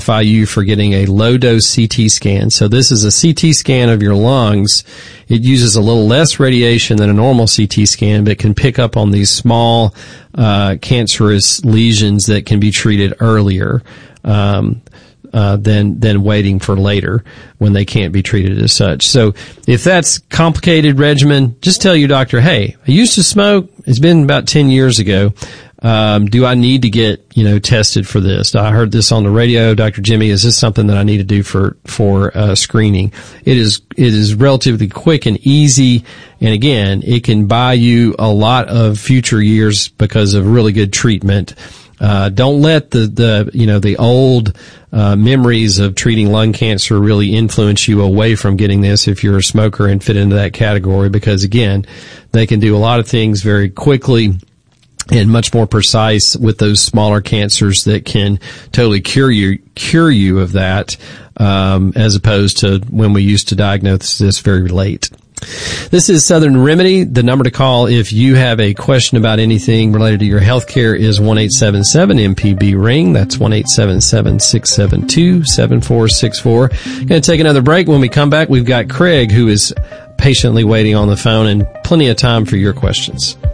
you for getting a low-dose CT scan. So this is a CT scan of your lungs. It uses a little less radiation than a normal CT scan, but can pick up on these small cancerous lesions that can be treated earlier than waiting for later when they can't be treated as such. So if that's complicated regimen, just tell your doctor, hey, I used to smoke. It's been about 10 years ago. Do I need to get, tested for this? I heard this on the radio. Dr. Jimmy, is this something that I need to do for screening? It is relatively quick and easy. And again, it can buy you a lot of future years because of really good treatment. Don't let the old memories of treating lung cancer really influence you away from getting this if you're a smoker and fit into that category, because again, they can do a lot of things very quickly and much more precise with those smaller cancers that can totally cure you of that, as opposed to when we used to diagnose this very late. This is Southern Remedy. The number to call if you have a question about anything related to your health care is 1-877-MPB-RING. That's 1-877-672-7464. Going to take another break. When we come back, we've got Craig, who is patiently waiting on the phone, and plenty of time for your questions.